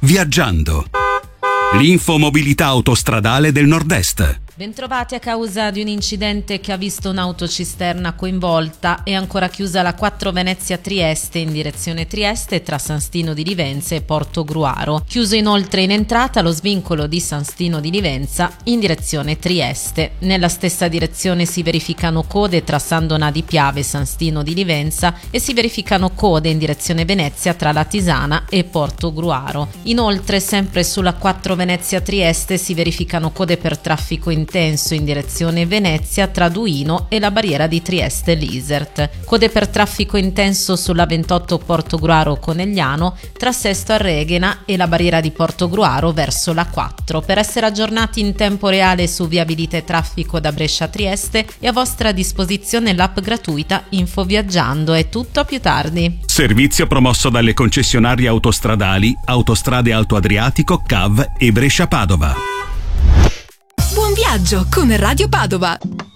Viaggiando. L'infomobilità autostradale del Nord-Est. Bentrovati. A causa di un incidente che ha visto un'autocisterna coinvolta è ancora chiusa la 4 Venezia-Trieste in direzione Trieste tra San Stino di Livenza e Portogruaro. Chiuso inoltre in entrata lo svincolo di San Stino di Livenza in direzione Trieste. Nella stessa direzione si verificano code tra San Donà di Piave e San Stino di Livenza e si verificano code in direzione Venezia tra La Tisana e Portogruaro. Inoltre, sempre sulla 4 Venezia-Trieste si verificano code per traffico intenso in direzione Venezia tra Duino e la barriera di Trieste-Lisert. Code per traffico intenso sulla 28 Portogruaro-Conegliano tra Sesto Arreghena e la barriera di Portogruaro verso la 4. Per essere aggiornati in tempo reale su viabilità e traffico da Brescia a Trieste è a vostra disposizione l'app gratuita Info Viaggiando. È tutto, a più tardi. Servizio promosso dalle concessionarie autostradali Autostrade Alto Adriatico, CAV e Brescia Padova. Buon viaggio con Radio Padova!